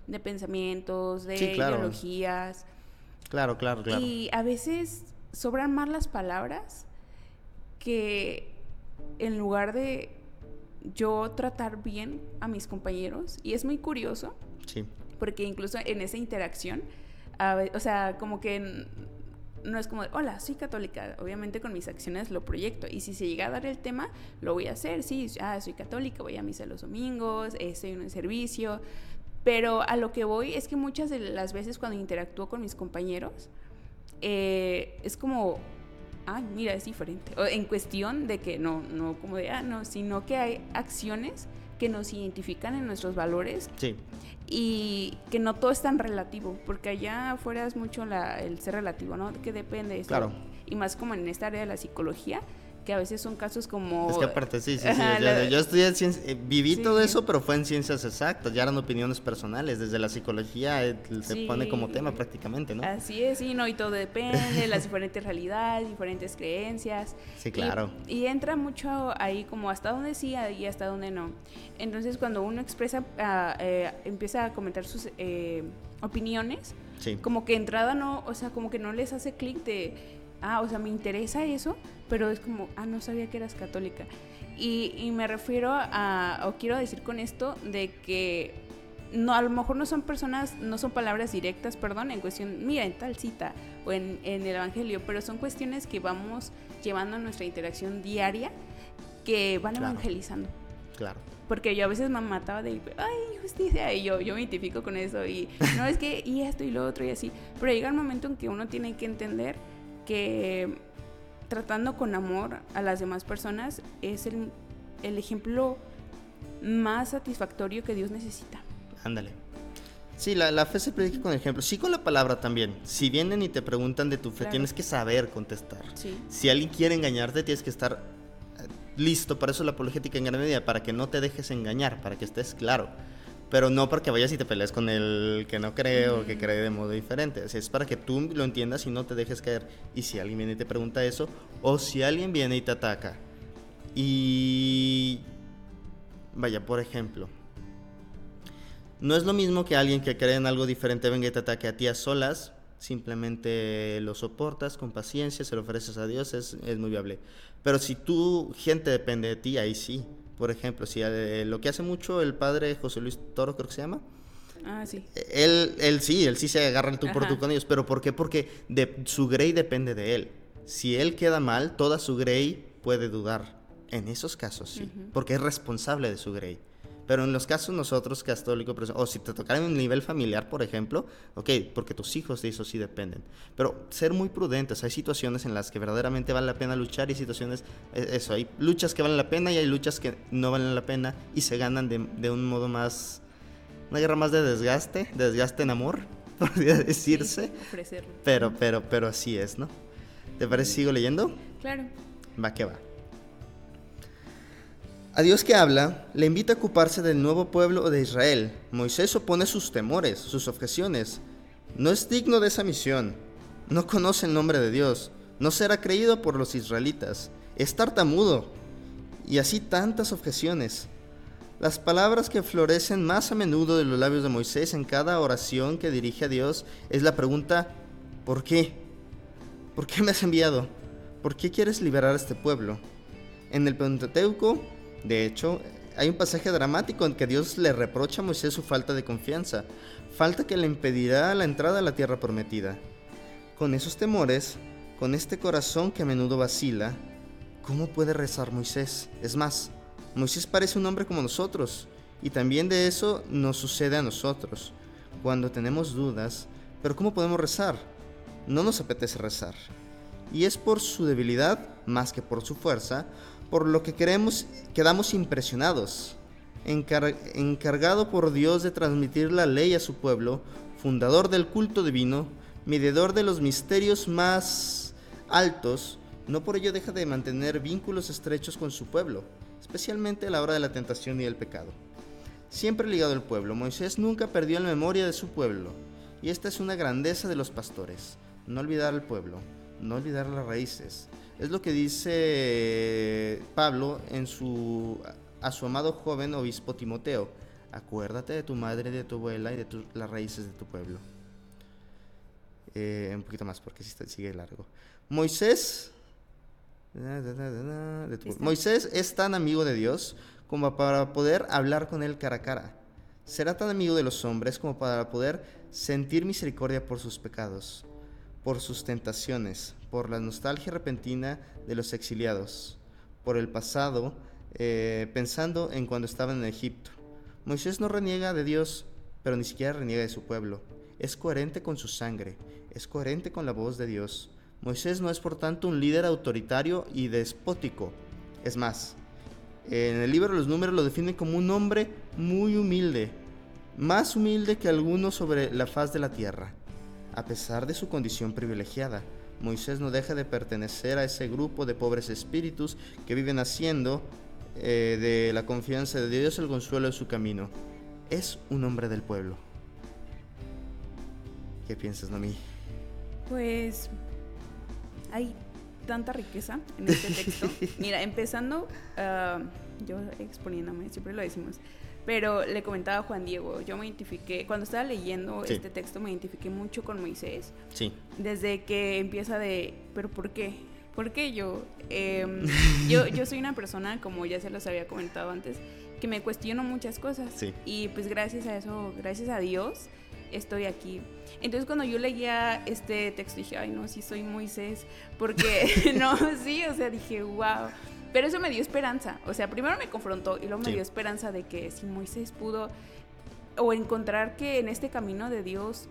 de pensamientos, de Sí, claro. ideologías. Claro. Y a veces sobran más las palabras que en lugar de yo tratar bien a mis compañeros. Y es muy curioso Sí. porque incluso en esa interacción, o sea, como que no es como de, hola, soy católica. Obviamente con mis acciones lo proyecto. Y si se llega a dar el tema, lo voy a hacer. Sí, soy católica, voy a misa los domingos, estoy en un servicio. Pero a lo que voy es que muchas de las veces cuando interactúo con mis compañeros, es como, mira, es diferente. O en cuestión de que no como de, no, sino que hay acciones que nos identifican en nuestros valores. Sí. Y que no todo es tan relativo, porque allá afuera es mucho el ser relativo, ¿no? Que depende de eso. Claro. Y más como en esta área de la psicología, que a veces son casos como... Es que aparte, sí. Yo estudié viví todo eso, pero fue en ciencias exactas, ya eran opiniones personales, desde la psicología se pone como tema prácticamente, ¿no? Así es, sí, ¿no? Y todo depende, las diferentes realidades, diferentes creencias. Sí, claro. Y entra mucho ahí como hasta dónde sí y hasta dónde no. Entonces cuando uno expresa, empieza a comentar sus opiniones, sí. como que entrada no, o sea, como que no les hace clic de... o sea, me interesa eso, pero es como, no sabía que eras católica. Y me refiero o quiero decir con esto, de que no, a lo mejor no son palabras directas, perdón, en cuestión, mira, en tal cita o en el evangelio, pero son cuestiones que vamos llevando a nuestra interacción diaria que van evangelizando. Claro. Porque yo a veces me mataba de, justicia, y yo me identifico con eso, y no es que, y esto y lo otro y así, pero llega el momento en que uno tiene que entender que tratando con amor a las demás personas es el ejemplo más satisfactorio que Dios necesita. Ándale. Sí, la fe se predica con ejemplo. Sí, con la palabra también. Si vienen y te preguntan de tu fe, tienes que saber contestar. Sí. Si alguien quiere engañarte, tienes que estar listo. Para eso la apologética en gran medida, para que no te dejes engañar, para que estés claro. Pero no porque vayas y te pelees con el que no cree o que cree de modo diferente. O sea, es para que tú lo entiendas y no te dejes caer. Y si alguien viene y te pregunta eso, o si alguien viene y te ataca, y vaya, por ejemplo, no es lo mismo que alguien que cree en algo diferente venga y te ataque a ti a solas. Simplemente lo soportas con paciencia, se lo ofreces a Dios, es muy viable. Pero si tu gente depende de ti, ahí sí. Por ejemplo, si lo que hace mucho el padre José Luis Toro, creo que se llama. Sí. Él sí se agarra el tú por tú con ellos. ¿Pero por qué? Porque su grey depende de él. Si él queda mal, toda su grey puede dudar. En esos casos sí, porque es responsable de su grey. Pero en los casos nosotros católicos, o si te tocara en un nivel familiar, por ejemplo, ok, porque tus hijos de eso sí dependen. Pero ser muy prudentes, hay situaciones en las que verdaderamente vale la pena luchar y situaciones, hay luchas que valen la pena y hay luchas que no valen la pena y se ganan de un modo más, una guerra más de desgaste en amor, podría decirse. Sí, pero así es, ¿no? ¿Te parece sigo leyendo? Claro. Va que va. A Dios que habla, le invita a ocuparse del nuevo pueblo de Israel. Moisés opone sus temores, sus objeciones. No es digno de esa misión. No conoce el nombre de Dios. No será creído por los israelitas. Es tartamudo. Y así tantas objeciones. Las palabras que florecen más a menudo de los labios de Moisés en cada oración que dirige a Dios es la pregunta, ¿por qué? ¿Por qué me has enviado? ¿Por qué quieres liberar a este pueblo? En el Pentateuco, de hecho, hay un pasaje dramático en que Dios le reprocha a Moisés su falta de confianza, falta que le impedirá la entrada a la tierra prometida. Con esos temores, con este corazón que a menudo vacila, ¿cómo puede rezar Moisés? Es más, Moisés parece un hombre como nosotros, y también de eso nos sucede a nosotros, cuando tenemos dudas, pero ¿cómo podemos rezar? No nos apetece rezar. Y es por su debilidad, más que por su fuerza, por lo que quedamos impresionados. Encargado por Dios de transmitir la ley a su pueblo, fundador del culto divino, mediador de los misterios más altos, no por ello deja de mantener vínculos estrechos con su pueblo, especialmente a la hora de la tentación y el pecado. Siempre ligado al pueblo, Moisés nunca perdió la memoria de su pueblo, y esta es una grandeza de los pastores, no olvidar al pueblo, no olvidar las raíces. Es lo que dice Pablo a su amado joven obispo Timoteo. Acuérdate de tu madre, de tu abuela y de las raíces de tu pueblo. Un poquito más porque sigue largo. Moisés es tan amigo de Dios como para poder hablar con él cara a cara. Será tan amigo de los hombres como para poder sentir misericordia por sus pecados, por sus tentaciones, por la nostalgia repentina de los exiliados, por el pasado, pensando en cuando estaban en Egipto. Moisés no reniega de Dios, pero ni siquiera reniega de su pueblo. Es coherente con su sangre, es coherente con la voz de Dios. Moisés no es por tanto un líder autoritario y despótico. Es más, en el libro de los Números lo define como un hombre muy humilde, más humilde que alguno sobre la faz de la tierra. A pesar de su condición privilegiada, Moisés no deja de pertenecer a ese grupo de pobres espíritus que viven haciendo de la confianza de Dios el consuelo de su camino. Es un hombre del pueblo. ¿Qué piensas, Noemí? Pues hay tanta riqueza en este texto. Mira, empezando, yo exponiéndome, siempre lo decimos, pero le comentaba a Juan Diego, yo me identifiqué, cuando estaba leyendo este texto me identifiqué mucho con Moisés. Sí. Desde que empieza ¿pero por qué? ¿Por qué yo? Yo soy una persona, como ya se los había comentado antes, que me cuestiono muchas cosas. Sí. Y pues gracias a eso, gracias a Dios, estoy aquí. Entonces cuando yo leía este texto dije, ay no, sí soy Moisés, porque no, sí, o sea, dije, wow. Pero eso me dio esperanza, o sea, primero me confrontó y luego me dio esperanza de que si Moisés pudo, o encontrar que en este camino de Dios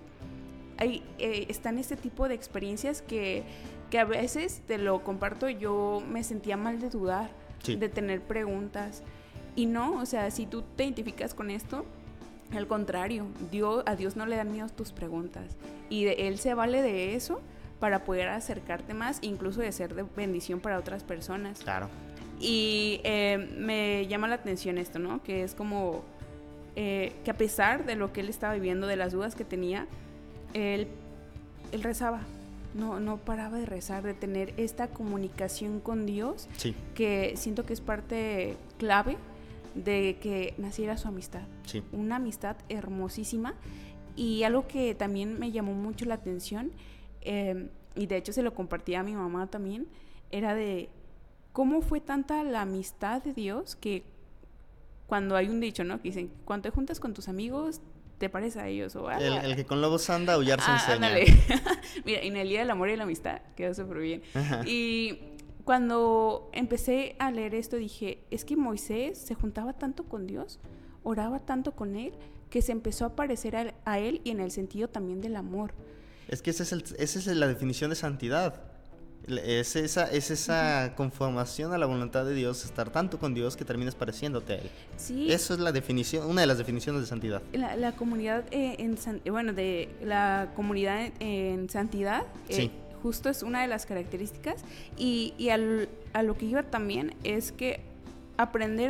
están este tipo de experiencias que a veces, te lo comparto, yo me sentía mal de dudar, de tener preguntas, y no, o sea, si tú te identificas con esto, al contrario, a Dios no le dan miedo tus preguntas, y Él se vale de eso para poder acercarte más, incluso de ser de bendición para otras personas. Claro. Y me llama la atención esto, ¿no? Que es como que a pesar de lo que él estaba viviendo, de las dudas que tenía, él rezaba. No paraba de rezar, de tener esta comunicación con Dios, que siento que es parte clave de que naciera su amistad. Una amistad hermosísima. Y algo que también me llamó mucho la atención, y de hecho se lo compartía a mi mamá también, era de cómo fue tanta la amistad de Dios que cuando hay un dicho, ¿no? Que dicen, cuando te juntas con tus amigos, te pareces a ellos. O, el que con lobos anda, aullar se enseña. Ándale. Mira, en el Día del Amor y la Amistad quedó súper bien. Ajá. Y cuando empecé a leer esto dije, es que Moisés se juntaba tanto con Dios, oraba tanto con Él, que se empezó a parecer a Él, y en el sentido también del amor. Es que esa es la definición de santidad. Es esa conformación a la voluntad de Dios, estar tanto con Dios que terminas pareciéndote a Él. Sí. Eso es la definición, una de las definiciones de santidad. La comunidad de la comunidad en santidad, justo es una de las características, y a lo que iba también es que aprendió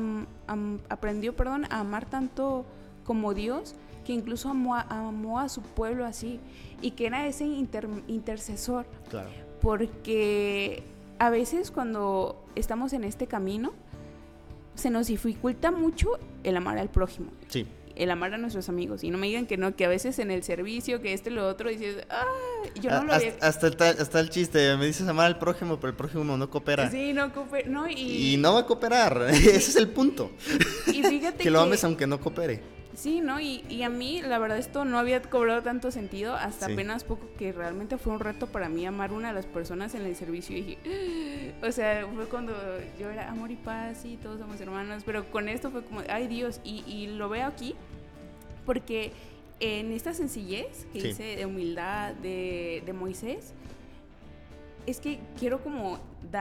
a amar tanto como Dios, que incluso amó a su pueblo así, y que era ese intercesor. Claro. Porque a veces cuando estamos en este camino se nos dificulta mucho el amar al prójimo, el amar a nuestros amigos, y no me digan que no, que a veces en el servicio, que lo otro, dices, yo no lo había... Hasta el chiste, me dices amar al prójimo, pero el prójimo no coopera. Sí, no coopera, no, y no va a cooperar, ese es el punto. Y fíjate que lo ames aunque no coopere. Sí, ¿no? Y a mí, la verdad, esto no había cobrado tanto sentido hasta apenas poco, que realmente fue un reto para mí amar una de las personas en el servicio. Y dije, o sea, fue cuando yo era amor y paz y todos somos hermanos, pero con esto fue como, ay Dios, y lo veo aquí porque en esta sencillez que dice de humildad de Moisés, es que quiero como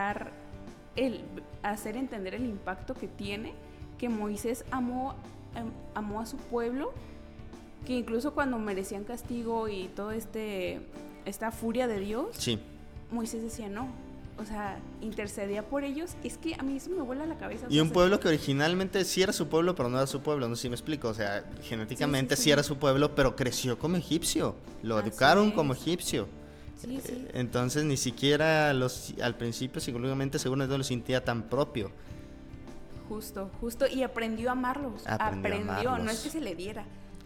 hacer entender el impacto que tiene que Moisés amó a su pueblo, que incluso cuando merecían castigo y todo esta furia de Dios, Moisés decía no, o sea, intercedía por ellos. Es que a mí eso me vuela la cabeza. Y un pueblo que originalmente sí era su pueblo, pero no era su pueblo, no sé si me explico, o sea, genéticamente sí era su pueblo, pero creció como egipcio, lo educaron como egipcio. Entonces ni siquiera al principio seguramente lo sentía tan propio. Justo, y aprendió a amarlos. Aprendió a No amarlos. es que se le diera,